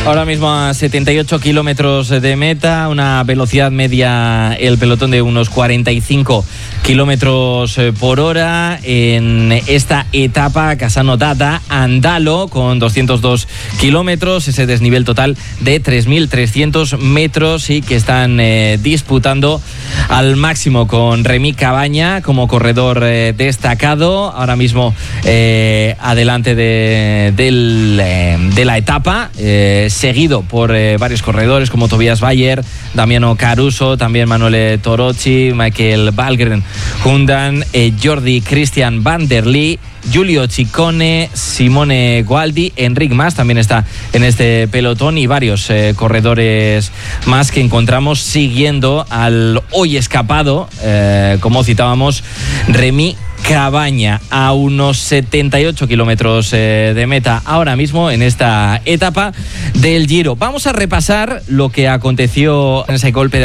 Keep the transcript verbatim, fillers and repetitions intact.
Ahora mismo a setenta y ocho kilómetros de meta, una velocidad media el pelotón de unos cuarenta y cinco kilómetros por hora en esta etapa Cassano Data Andalo con doscientos dos kilómetros, ese desnivel total de tres mil trescientos metros y que están eh, disputando al máximo con Remy Cabaña como corredor eh, destacado, ahora mismo eh, adelante de, del, eh, de la etapa, eh, seguido por eh, varios corredores como Tobias Bayer, Damiano Caruso, también Manuel Torocci, Michael Valgren, Hundan, eh, Jordi Christian Van der Lee, Giulio Ciccone, Simone Gualdi, Enric Mas también está en este pelotón y varios eh, corredores más que encontramos siguiendo al hoy escapado, eh, como citábamos, Remy Cabaña, a unos setenta y ocho kilómetros eh, de meta ahora mismo en esta etapa del Giro. Vamos a repasar lo que aconteció en ese golpe de